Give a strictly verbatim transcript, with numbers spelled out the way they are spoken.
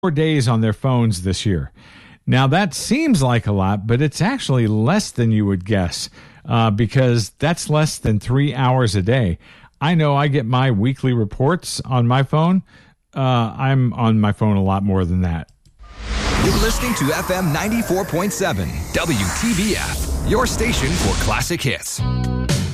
four days on their phones this year. Now, that seems like a lot, but it's actually less than you would guess uh, because that's less than three hours a day. I know I get my weekly reports on my phone. Uh, I'm on my phone a lot more than that. You're listening to F M ninety-four point seven, W T B F, your station for classic hits.